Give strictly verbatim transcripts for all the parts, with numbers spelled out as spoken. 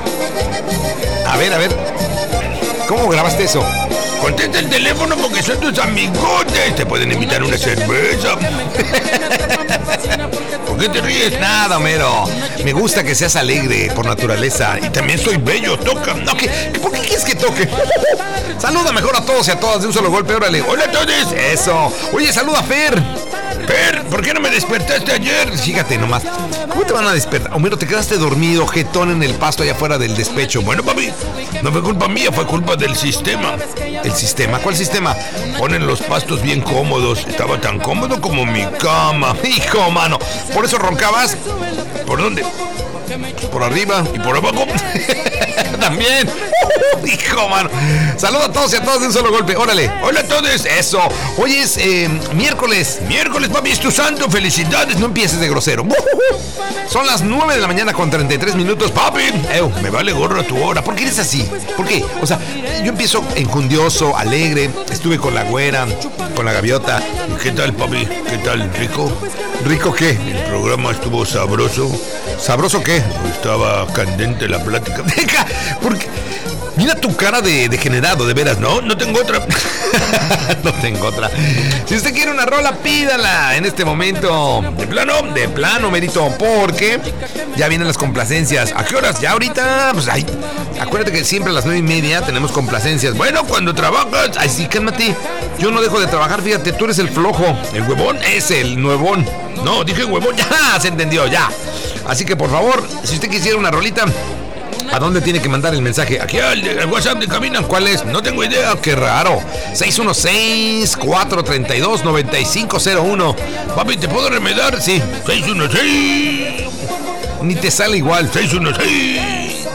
A ver, a ver. ¿Cómo grabaste eso? Contesta el teléfono porque son tus amigotes. Te pueden invitar una cerveza. ¿Por qué te ríes? Nada, Homero. Me gusta que seas alegre por naturaleza. Y también soy bello, toca. No, ¿qué? ¿Por qué quieres que toque? Saluda mejor a todos y a todas de un solo golpe, órale. Hola a todos. Eso. Oye, saluda a Fer. Fer, ¿por qué no me despertaste ayer? Fíjate nomás. ¿Cómo te van a despertar? Homero, te quedaste dormido, jetón en el pasto allá afuera del despecho. Bueno, papi, no fue culpa mía, fue culpa del sistema. ¿El sistema? ¿Cuál sistema? Ponen los pastos bien cómodos. Estaba tan cómodo como mi cama. Hijo, mano. ¿Por eso roncabas? ¿Por dónde? Por arriba y por abajo. También. Hijo, mano. Saludos a todos y a todas de un solo golpe. Órale. Hola a todos. Eso. Hoy es eh, miércoles. Miércoles, papi, es tu santo. Felicidades. No empieces de grosero. Son las nueve de la mañana con treinta y tres minutos. Papi, Ew, me vale gorro tu hora. ¿Por qué eres así? ¿Por qué? O sea, yo empiezo enjundioso, alegre. Estuve con la güera, con la gaviota. ¿Qué tal, papi? ¿Qué tal? ¿Rico? ¿Rico qué? El programa estuvo sabroso. ¿Sabroso qué? Estaba candente la plática. Deja, porque... Mira tu cara de degenerado, de veras. No, no tengo otra. No tengo otra. Si usted quiere una rola, pídala en este momento. ¿De plano? De plano, Merito, porque ya vienen las complacencias. ¿A qué horas? Ya ahorita, pues ay, acuérdate que siempre a las nueve y media tenemos complacencias. Bueno, cuando trabajas. Ay, sí, cálmate. Yo no dejo de trabajar, fíjate, tú eres el flojo. ¿El huevón? Es el nuevón. No, dije huevón. Ya, se entendió, ya. Así que, por favor, si usted quisiera una rolita, ¿a dónde tiene que mandar el mensaje? Aquí al, al WhatsApp de Cabina. ¿Cuál es? No tengo idea. Qué raro. seis uno seis, cuatro tres dos, nueve cinco cero uno. Papi, ¿te puedo remedar? Sí. seis uno seis. Ni te sale igual. seis uno seis.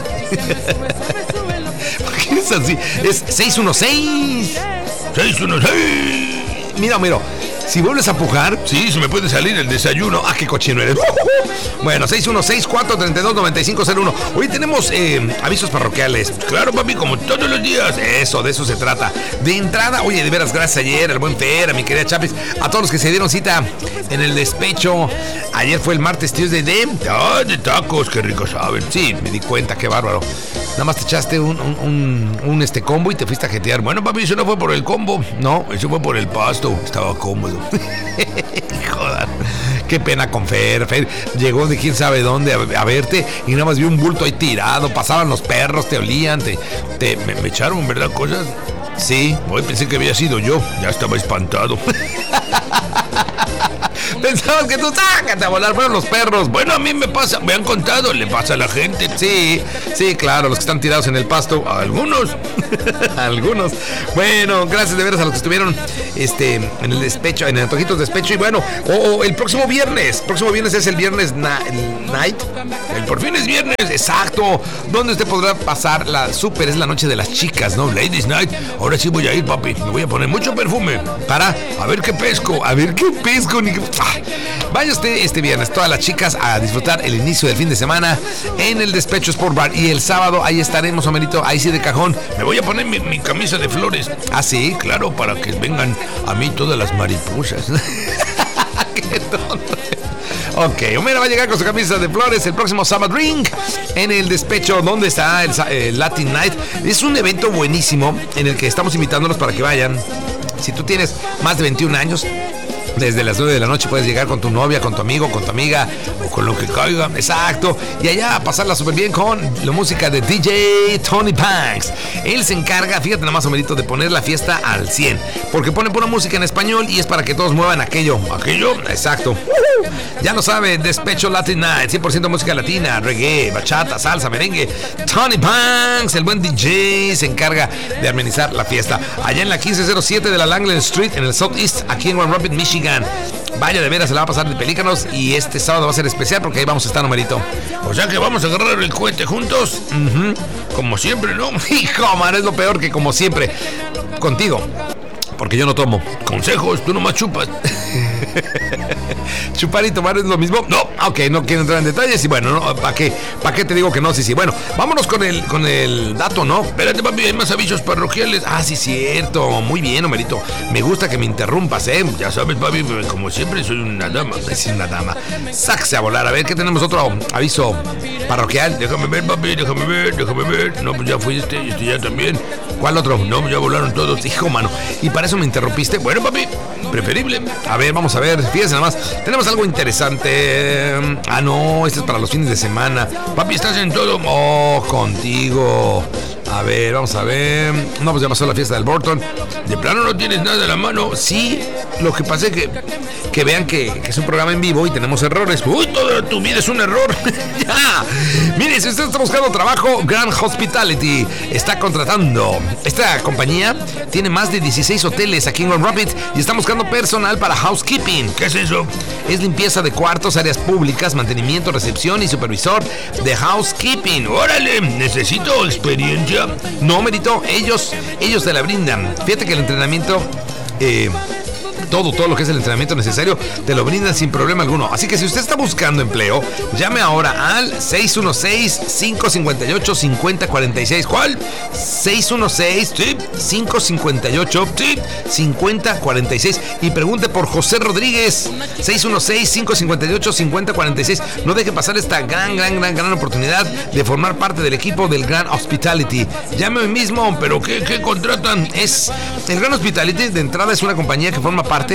¿Por qué es así? Es seis uno seis. seis uno seis. Mira, Homero, si vuelves a pujar... Sí, se me puede salir el desayuno. Ah, qué cochino eres. Bueno, seis uno seis, cuatro tres dos, nueve cinco cero uno. Hoy tenemos eh, avisos parroquiales. Claro, papi, como todos los días. Eso, de eso se trata. De entrada, oye, de veras, gracias ayer al buen Fer, a mi querida Chapis, a todos los que se dieron cita en el despecho. Ayer fue el martes Tuesday de... Ah, de tacos, qué rico saben. Sí, me di cuenta, qué bárbaro. Nada más te echaste un, un, un, un este combo y te fuiste a jetear. Bueno, papi, eso no fue por el combo. No, eso fue por el pasto. Estaba cómodo. Joder, qué pena con Fer. Fer llegó de quién sabe dónde a, a verte y nada más vio un bulto ahí tirado. Pasaban los perros, te olían, te, te me, me echaron, ¿verdad? Cosas. Sí. Hoy pensé que había sido yo. Ya estaba espantado. Pensabas que tú, sácate a volar, fueron los perros. Bueno, a mí me pasa, me han contado, le pasa a la gente. Sí, sí, claro, los que están tirados en el pasto. A algunos. Algunos. Bueno, gracias de veras a los que estuvieron este, en el despecho, en el Antojitos Despecho. Y bueno, oh, oh, el próximo viernes, próximo viernes es el viernes na- el night. El por fin es viernes. Exacto. Donde usted podrá pasar la súper, es la noche de las chicas, ¿no? Ladies Night. Ahora sí voy a ir, papi. Me voy a poner mucho perfume. Para a ver qué pesco. A ver qué pesco, ni qué... Vaya usted este viernes, todas las chicas, a disfrutar el inicio del fin de semana en el Despecho Sport Bar. Y el sábado ahí estaremos, Homerito, ahí sí de cajón. Me voy a poner mi, mi camisa de flores. ¿Ah, sí? Claro, para que vengan a mí todas las mariposas. Qué tonto. Ok, Homero va a llegar con su camisa de flores el próximo Sabbath Ring en el Despecho, donde está el, el Latin Night. Es un evento buenísimo en el que estamos invitándolos para que vayan. Si tú tienes más de veintiún años, desde las nueve de la noche puedes llegar con tu novia, con tu amigo, con tu amiga o con lo que caiga. Exacto. Y allá a pasarla súper bien con la música de D J Tony Banks. Él se encarga, fíjate nada más, Homerito, de poner la fiesta al cien. Porque pone pura música en español y es para que todos muevan aquello. ¿Aquello? Exacto. Ya lo sabe, Despecho Latin Night, cien por ciento música latina, reggae, bachata, salsa, merengue. Tony Banks, el buen D J, se encarga de amenizar la fiesta. Allá en la quince cero siete de la Langland Street, en el Southeast, aquí en Grand Rapids, Michigan. Vaya, de veras, se la va a pasar de pelícanos. Y este sábado va a ser especial porque ahí vamos a estar, Homerito. O sea que vamos a agarrar el cohete juntos. Uh-huh. Como siempre, ¿no? Hijo, man, es lo peor que como siempre. Contigo, porque yo no tomo. Consejos, tú nomás chupas. Chupar y tomar es lo mismo. No, ok, no quiero entrar en detalles. Y bueno, no, ¿para qué? ¿Para qué te digo que no? Sí, sí. Bueno, vámonos con el, con el dato, ¿no? Espérate, papi, hay más avisos parroquiales. Ah, sí, cierto. Muy bien, Homerito. Me gusta que me interrumpas, ¿eh? Ya sabes, papi, como siempre soy una dama. Es una dama. Sáquese a volar. A ver, ¿qué tenemos? Otro aviso parroquial. Déjame ver, papi, déjame ver, déjame ver. No, pues ya fui este y este ya también. ¿Cuál otro? No, pues ya volaron todos. Hijo, mano. ¿Y para eso me interrumpiste? Bueno, papi, preferible. A ver, vamos a ver. Fíjense nada más. Tenemos algo interesante. Ah, no, este es para los fines de semana. Papi, estás en todo. Oh, contigo. A ver, vamos a ver. No, pues ya pasó la fiesta del Burton. ¿De plano no tienes nada a la mano? Sí, lo que pasa es que, que vean que, que es un programa en vivo y tenemos errores. Uy, toda tu vida es un error. Ya. Mire, si usted está buscando trabajo, Grand Hospitality está contratando. Esta compañía tiene más de dieciséis hoteles aquí en Grand Rapids y está buscando personal para housekeeping. ¿Qué es eso? Es limpieza de cuartos, áreas públicas, mantenimiento, recepción y supervisor de housekeeping. ¡Órale! ¿Necesito experiencia? No, Merito, ellos, ellos te la brindan. Fíjate que el entrenamiento... Eh, Todo, todo lo que es el entrenamiento necesario te lo brindan sin problema alguno. Así que si usted está buscando empleo, llame ahora al seis uno seis, cinco cinco ocho, cinco cero cuatro seis. ¿Cuál? seis uno seis, cinco cinco ocho, cinco cero cuatro seis y pregunte por José Rodríguez. seis uno seis, cinco cinco ocho, cinco cero cuatro seis. No deje pasar esta gran, gran, gran, gran oportunidad de formar parte del equipo del Grand Hospitality. Llame hoy mismo. ¿Pero qué, qué contratan? Es el Grand Hospitality, de entrada, es una compañía que forma parte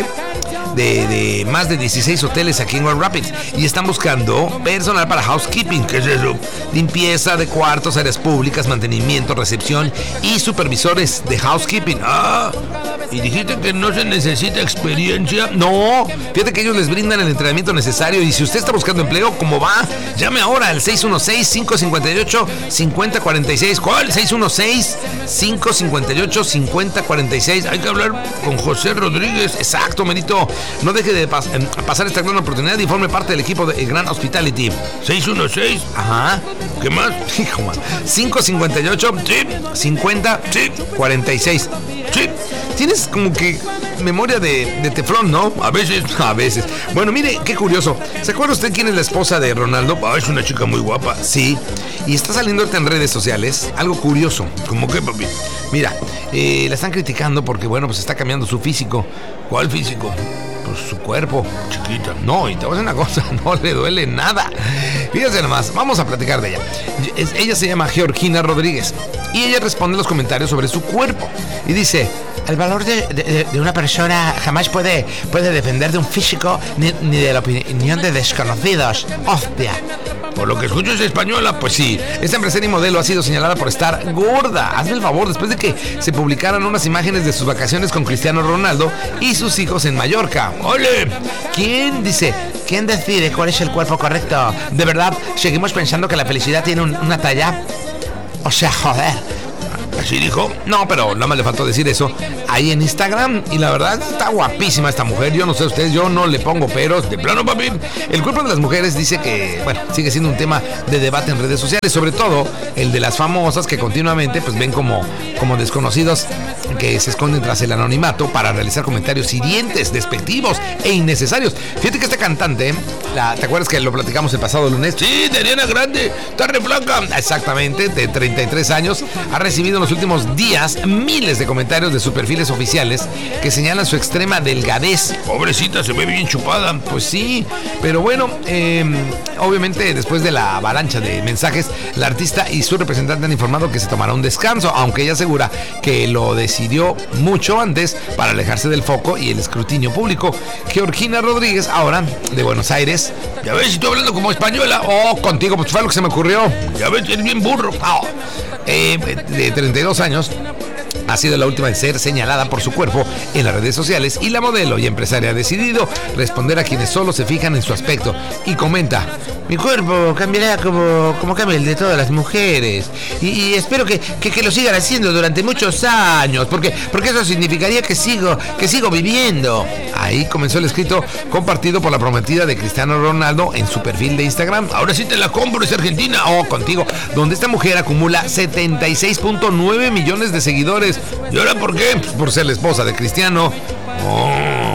De, de más de dieciséis hoteles aquí en Grand Rapids y están buscando personal para housekeeping. ¿Qué es eso? Limpieza de cuartos, áreas públicas, mantenimiento, recepción y supervisores de housekeeping. Ah, ¿y dijiste que no se necesita experiencia? No, fíjate que ellos les brindan el entrenamiento necesario y si usted está buscando empleo, ¿cómo va? Llame ahora al seis uno seis, cinco cinco ocho, cinco cero cuatro seis. ¿Cuál? seis uno seis, cinco cinco ocho, cinco cero cuatro seis. Hay que hablar con José Rodríguez. Exacto, Merito. No deje de pas- pasar esta gran oportunidad y forme parte del equipo de Grand Hospitality. seis uno seis. Ajá. ¿Qué más? Hijo, man. cinco cinco ocho. Sí. cincuenta. Sí. cuarenta y seis. Sí. Tienes como que memoria de, de teflón, ¿no? A veces. A veces. Bueno, mire, qué curioso. ¿Se acuerda usted quién es la esposa de Ronaldo? Ah, es una chica muy guapa. Sí. Y está saliendo ahorita en redes sociales algo curioso. ¿Cómo qué, papi? Mira, eh, la están criticando porque, bueno, pues está cambiando su físico. ¿Cuál físico? Pues su cuerpo. Chiquita. No, y te voy a decir una cosa, no le duele nada. Fíjense nomás, vamos a platicar de ella. Es- Ella se llama Georgina Rodríguez y ella responde los comentarios sobre su cuerpo y dice: el valor de, de- de una persona jamás puede, puede depender de un físico ni, ni de la opinión de desconocidos. Hostia. Por lo que escucho es española. Pues sí, esta empresaria y modelo ha sido señalada por estar gorda. Hazme el favor, después de que se publicaran unas imágenes de sus vacaciones con Cristiano Ronaldo y sus hijos en Mallorca. ¡Ole! ¿Quién dice? ¿Quién decide cuál es el cuerpo correcto? ¿De verdad seguimos pensando que la felicidad tiene un- una talla? O sea, joder. ¿Así dijo? No, pero nada más le faltó decir eso ahí en Instagram. Y la verdad está guapísima esta mujer. Yo no sé ustedes, yo no le pongo peros. De plano, papi. El cuerpo de las mujeres dice que, bueno, sigue siendo un tema de debate en redes sociales, sobre todo el de las famosas que continuamente pues ven como, como desconocidos que se esconden tras el anonimato para realizar comentarios hirientes, despectivos e innecesarios. Fíjate que esta cantante, la, ¿te acuerdas que lo platicamos el pasado lunes? Sí, de Ariana Grande. Está re flaca. Exactamente, de treinta y tres años, ha recibido en los últimos días miles de comentarios de sus perfiles oficiales que señalan su extrema delgadez. Pobrecita, se ve bien chupada. Pues sí, pero bueno, eh, obviamente después de la avalancha de mensajes, la artista y su representante han informado que se tomará un descanso, aunque ella asegura que lo decidió mucho antes para alejarse del foco y el escrutinio público. Georgina Rodríguez, ahora de Buenos Aires. Ya ves, estoy hablando como española. Oh, contigo, pues fue lo que se me ocurrió. Ya ves, eres bien burro. Oh, eh, de treinta y dos años. Ha sido la última en ser señalada por su cuerpo en las redes sociales y la modelo y empresaria ha decidido responder a quienes solo se fijan en su aspecto y comenta: mi cuerpo cambiará como, como cambia el de todas las mujeres y, y espero que, que, que lo sigan haciendo durante muchos años porque, porque eso significaría que sigo, que sigo viviendo. Ahí comenzó el escrito compartido por la prometida de Cristiano Ronaldo en su perfil de Instagram. Ahora sí te la compro, es argentina. Oh, contigo, donde esta mujer acumula setenta y seis punto nueve millones de seguidores. ¿Y ahora por qué? Por ser la esposa de Cristiano. Oh.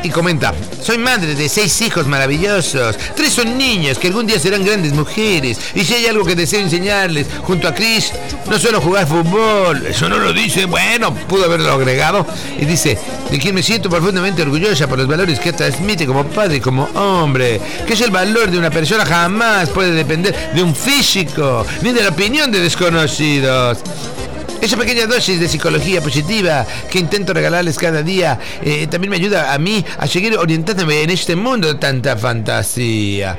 y comenta: soy madre de seis hijos maravillosos. Tres son niños que algún día serán grandes mujeres. Y si hay algo que deseo enseñarles junto a Chris, no solo jugar fútbol. Eso no lo dice. Bueno, pudo haberlo agregado. Y dice: de quien me siento profundamente orgullosa por los valores que transmite como padre y como hombre. Que es el valor de una persona jamás puede depender de un físico ni de la opinión de desconocidos. Esa pequeña dosis de psicología positiva que intento regalarles cada día eh, también me ayuda a mí a seguir orientándome en este mundo de tanta fantasía.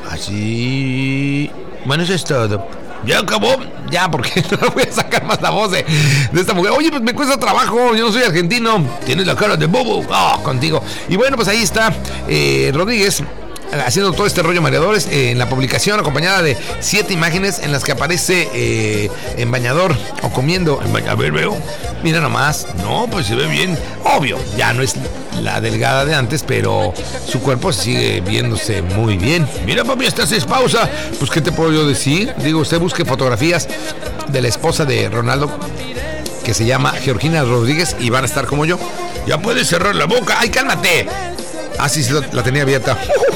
Así... Bueno, eso es todo. ¿Ya acabó? Ya, porque no voy a sacar más la voz de, de esta mujer. Oye, pues me cuesta trabajo, yo no soy argentino. Tienes la cara de bobo. Oh, contigo. Y bueno, pues ahí está eh, Rodríguez haciendo todo este rollo mareadores eh, en la publicación acompañada de siete imágenes en las que aparece eh, en bañador o comiendo. En bañador, a ver, veo. Mira nomás. No, pues se ve bien. Obvio, ya no es la delgada de antes, pero su cuerpo sigue viéndose muy bien. Mira, papi, hasta haces pausa. Pues, ¿qué te puedo yo decir? Digo, usted busque fotografías de la esposa de Ronaldo, que se llama Georgina Rodríguez, y van a estar como yo. Ya puedes cerrar la boca. ¡Ay, cálmate! Ah, sí, sí, la tenía abierta.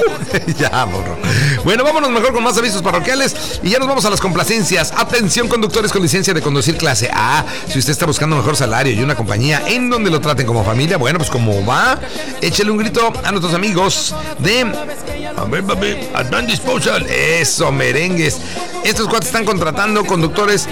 Ya, borro. Bueno, vámonos mejor con más avisos parroquiales y ya nos vamos a las complacencias. Atención, conductores con licencia de conducir clase A. Si usted está buscando mejor salario y una compañía en donde lo traten como familia, bueno, pues como va, échale un grito a nuestros amigos de... A ver, papi, Advanced Disposal. Eso, merengues. Estos cuates están contratando conductores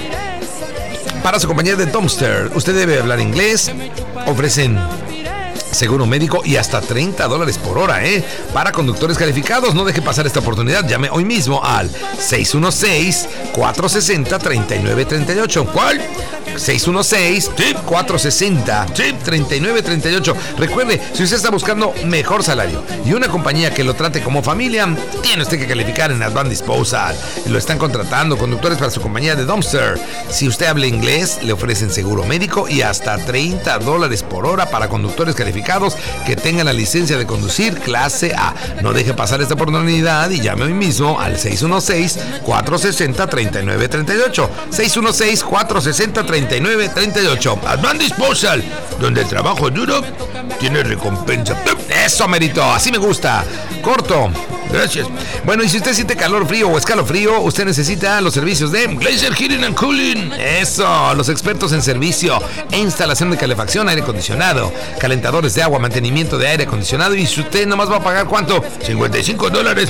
para su compañía de dumpster. Usted debe hablar inglés. Ofrecen seguro médico y hasta treinta dólares por hora, ¿eh? Para conductores calificados. No deje pasar esta oportunidad. Llame hoy mismo al seis uno seis, cuatro seis cero, tres nueve tres ocho. ¿Cuál? seis uno seis, cuatro seis cero, tres nueve tres ocho. Recuerde, si usted está buscando mejor salario y una compañía que lo trate como familia, tiene usted que calificar en Advanced Disposal. Lo están contratando conductores para su compañía de dumpster. Si usted habla inglés, le ofrecen seguro médico y hasta treinta dólares por hora para conductores calificados que tengan la licencia de conducir clase A. No deje pasar esta oportunidad y llame hoy mismo al seis uno seis, cuatro seis cero, tres nueve tres ocho. seis uno seis, cuatro seis cero, tres nueve tres ocho. Advanced Disposal, donde el trabajo duro tiene recompensa. Eso, merito, así me gusta. Corto. Gracias. Bueno, y si usted siente calor, frío o escalofrío, usted necesita los servicios de Glacier Heating and Cooling. Eso, los expertos en servicio e instalación de calefacción, aire acondicionado, calentadores de agua, mantenimiento de aire acondicionado. Y si usted nomás va a pagar, ¿cuánto? cincuenta y cinco dólares.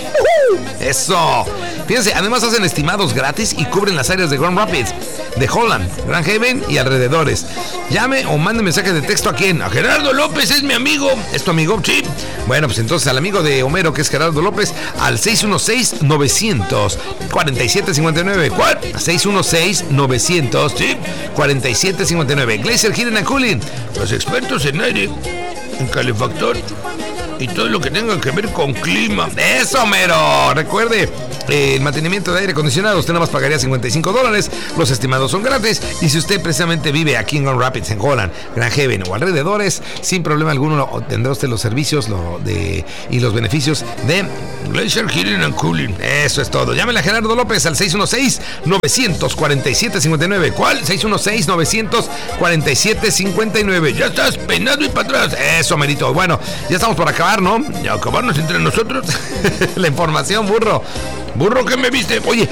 Eso. Fíjense, además hacen estimados gratis y cubren las áreas de Grand Rapids, de Holland, Grand Haven y alrededores. Llame o mande mensaje de texto a quién. A Gerardo López, es mi amigo. ¿Es tu amigo? Sí. Bueno, pues entonces al amigo de Homero, que es Gerardo López, al seis uno seis, nueve cero cero, cuatro siete cinco nueve. ¿Cuál? seis uno seis, nueve cero cero, sí, cuatro siete cinco nueve. Glacier Heating and Cooling. Los expertos en aire, en calefactor y todo lo que tenga que ver con clima. Eso, mero. Recuerde, eh, el mantenimiento de aire acondicionado, usted nada más pagaría cincuenta y cinco dólares. Los estimados son gratis. Y si usted precisamente vive aquí en Grand Rapids, en Holland, Grand Haven o alrededores, sin problema alguno tendrá usted los servicios lo de, y los beneficios de Glacier Heating and Cooling. Eso es todo. Llámele a Gerardo López al seis uno seis, nueve cero cero, cuatro siete cinco nueve. ¿Cuál? seis uno seis, nueve cero cero, cuatro siete cinco nueve. Ya estás peinado y para atrás. Eso, merito. Bueno, ya estamos por acabar, ¿no? Ya acabarnos entre nosotros. La información, burro. Burro, ¿qué me viste? Oye,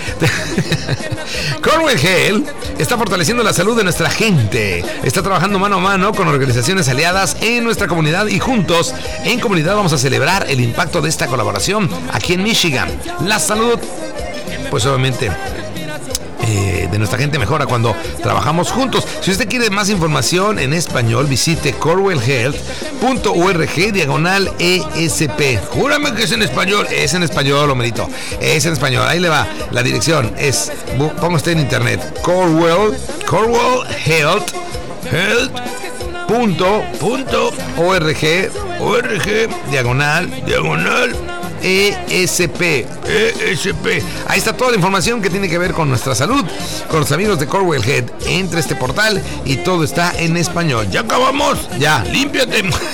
Cornwell Health está fortaleciendo la salud de nuestra gente. Está trabajando mano a mano con organizaciones aliadas en nuestra comunidad y juntos, en comunidad, vamos a celebrar el impacto de esta colaboración aquí en Michigan. La salud, pues obviamente, Eh, de nuestra gente mejora cuando trabajamos juntos. Si usted quiere más información en español, visite cornwell health punto org diagonal E S P. Júrame que es en español. Es en español, homerito. Es en español. Ahí le va. La dirección es, ponga usted en internet, Cornwell, Cornwell Health, Health. Punto, punto, org, org, diagonal, diagonal, E S P. E S P. Ahí está toda la información que tiene que ver con nuestra salud, con los amigos de Cornwell Head. Entre este portal y todo está en español. ¿Ya acabamos? Ya. Límpiate.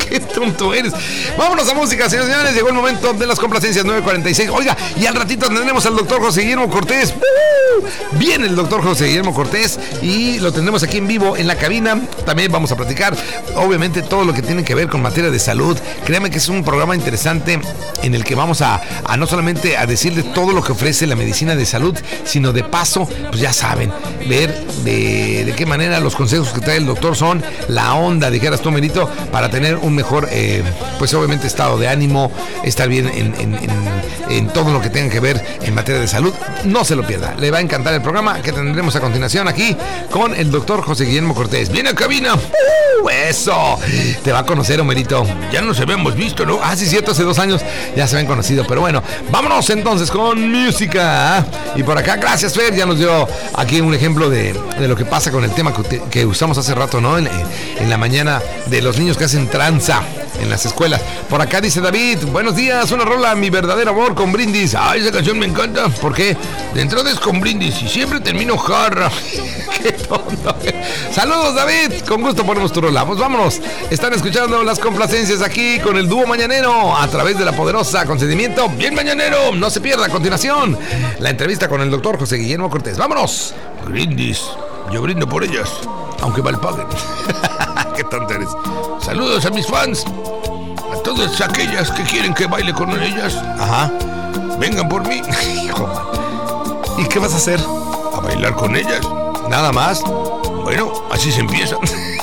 Qué tonto eres. Vámonos a música, señores y señores. Llegó el momento de las complacencias nueve cuarenta y seis. Oiga, y al ratito tendremos al doctor José Guillermo Cortés. ¡Uh! Viene el doctor José Guillermo Cortés y lo tendremos aquí en vivo en la cabina. También vamos a platicar, obviamente, todo lo que tiene que ver con materia de salud. Créanme que es un programa interesante en el que vamos a, a no solamente a decirles todo lo que ofrece la medicina de salud, sino de paso, pues ya saben, ver de, de qué manera los consejos que trae el doctor son la onda, dijeras tú, Merito, para tener un mejor, eh, pues obviamente, estado de ánimo, estar bien en, en, en, en todo lo que tenga que ver en materia de salud. No se lo pierda, le va a encantar el programa que tendremos a continuación aquí con el doctor José Guillermo Cortés. ¡Viene a cabina! ¡Uh! ¡Eso! Te va a conocer, Homerito. Ya nos habíamos visto, ¿no? Ah, sí, cierto, hace dos años ya se habían conocido, pero bueno, vámonos entonces con música. Y por acá, gracias, Fer, ya nos dio aquí un ejemplo de, de lo que pasa con el tema que, que usamos hace rato, ¿no? En, en la mañana, de los niños que hacen tranza en las escuelas. Por acá dice David, buenos días, una rola, Mi Verdadero Amor, con Brindis. Ay, esa canción me encanta. ¿Por qué? De entrada es con Brindis y siempre termino jarra. Qué tonto. Saludos, David, con gusto ponemos tu rola. Pues vámonos, están escuchando las complacencias aquí con el dúo mañanero a través de la poderosa Consentimiento. Bien mañanero, no se pierda a continuación la entrevista con el doctor José Guillermo Cortés. ¡Vámonos! Brindis, yo brindo por ellas, aunque mal paguen. Qué tonto eres. Saludos a mis fans, a todas aquellas que quieren que baile con ellas. Ajá. Vengan por mí. ¿Y qué vas a hacer? A bailar con ellas. ¿Nada más? Bueno, así se empieza.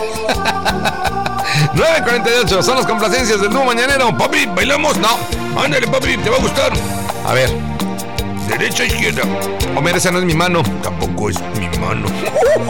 nueve cuarenta y ocho, son las complacencias del dúo mañanero. Papi, ¿bailamos? No. Ándale, papi, te va a gustar. A ver. Derecha, izquierda. Homer, esa no es mi mano. Tampoco es mi mano.